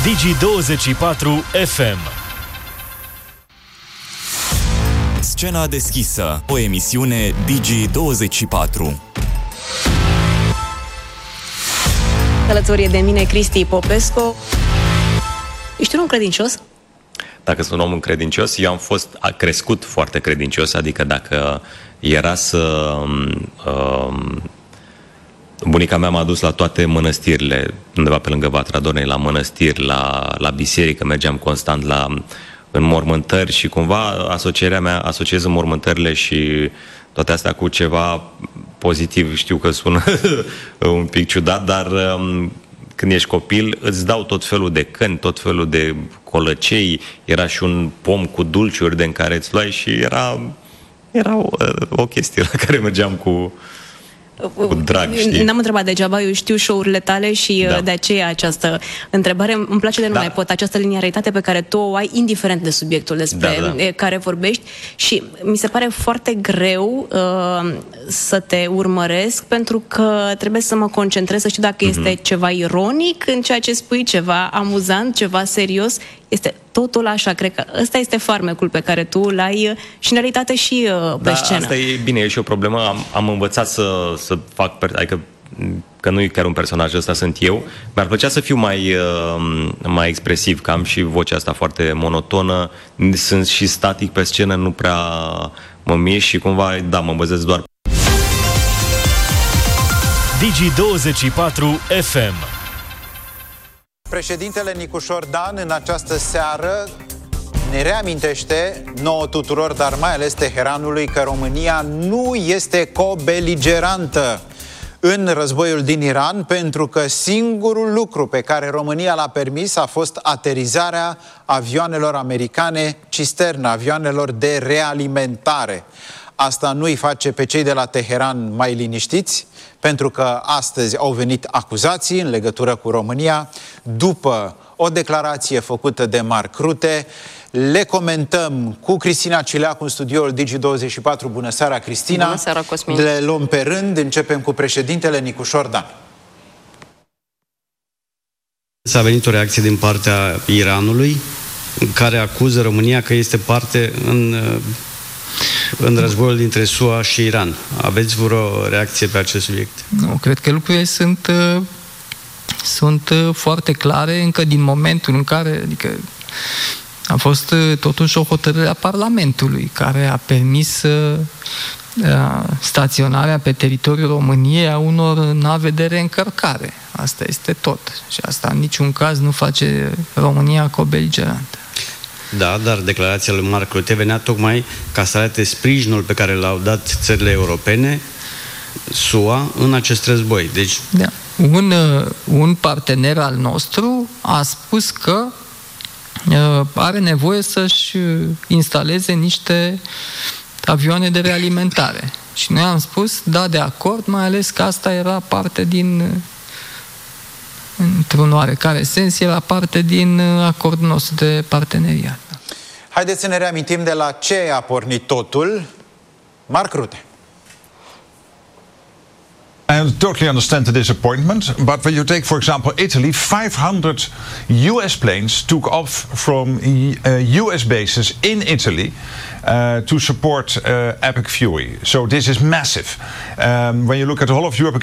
Digi24 FM. Scena deschisă, o emisiune Digi24. Alături de mine Cristi Popescu. Ești un om credincios? Dacă sunt un om credincios, eu am fost crescut foarte credincios, adică dacă era să... bunica mea m-a dus la toate mănăstirile, undeva pe lângă Vatra Dornei, la mănăstiri, la biserică, mergeam constant la înmormântări și cumva asociez înmormântările și toate astea cu ceva pozitiv. Știu că sună un pic ciudat, dar când ești copil îți dau tot felul de căni, tot felul de colăcei, era și un pom cu dulciuri de în care îți luai și era o chestie la care mergeam cu drag, știi? N-am întrebat degeaba, eu știu show-urile tale și de aceea această întrebare. Îmi place de nu mai pot, această linearitate pe care tu o ai, indiferent de subiectul despre care vorbești, și mi se pare foarte greu să te urmăresc, pentru că trebuie să mă concentrez, să știu dacă este ceva ironic în ceea ce spui, ceva amuzant, ceva serios. Este totul așa, cred că ăsta este farmecul pe care tu l-ai și în realitate și pe scenă. Asta e bine, e și o problemă. Am învățat să fac, adică că nu e chiar un personaj, ăsta sunt eu. Mi-ar plăcea să fiu mai expresiv, că am și vocea asta foarte monotonă, sunt și static pe scenă, nu prea mă mișc și cumva, mă băzesc doar. Digi24 FM. Președintele Nicușor Dan în această seară ne reamintește nouă tuturor, dar mai ales Teheranului, că România nu este cobeligerantă în războiul din Iran, pentru că singurul lucru pe care România l-a permis a fost aterizarea avioanelor americane cisternă, avioanelor de realimentare. Asta nu îi face pe cei de la Teheran mai liniștiți, pentru că astăzi au venit acuzații în legătură cu România, după o declarație făcută de Marc Rutte. Le comentăm cu Cristina Cileacu în studioul Digi24. Bună seara, Cristina! Bună seara, Cosmin! Le luăm pe rând, începem cu președintele Nicușor Dan. S-a venit o reacție din partea Iranului, care acuză România că este parte în războiul dintre SUA și Iran. Aveți vreo reacție pe acest subiect? Nu, cred că lucrurile sunt foarte clare încă din momentul în care, adică a fost totuși o hotărâre a Parlamentului care a permis staționarea pe teritoriul României a unor nave de reîncărcare. Asta este tot. Și asta în niciun caz nu face România cobeligerantă. Da, dar declarația lui Marc Rutte venea tocmai ca să arate sprijinul pe care l-au dat țările europene, SUA, în acest război. Deci... Da. Un partener al nostru a spus că are nevoie să-și instaleze niște avioane de realimentare. Și noi am spus, da, de acord, mai ales că asta era parte într-un oarecare sens, era parte din acordul nostru de parteneriat. Haideți să ne reamintim de la ce a pornit totul. Marc Rutte. I totally understand the disappointment, but when you take, for example, Italy, 500 US planes took off from US bases in Italy to support Epic Fury. So this is massive. When you look at the whole of Europe,